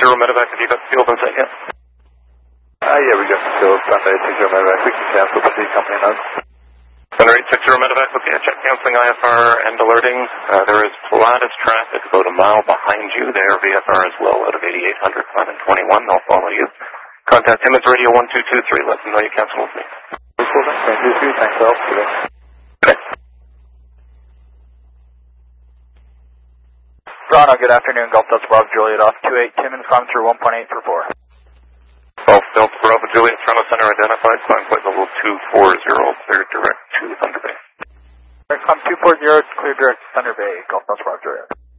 60 medevac, have you got field in sight yet? Yeah, we got the field. Sunday 60 medevac. We can cancel the C company notes. Thunder 860 medevac, okay, check canceling IFR and alerting. There is Pilatus traffic about a mile behind you. There, VFR as well, out of 8800, climbing 21. They'll follow you. Contact Timmins Radio 1223. Let them know you cancel with me. Thank you. Thanks, Al. Okay. Toronto, good afternoon. Gulf Delta Bravo Juliet off 28 Timmins, climb through 1.8 for 4. Gulf Delta Bravo Juliet, Toronto Center identified, climb flight level 240, clear direct to Thunder Bay. Climb 240, clear direct to Thunder Bay, Gulf Delta Bravo Juliet.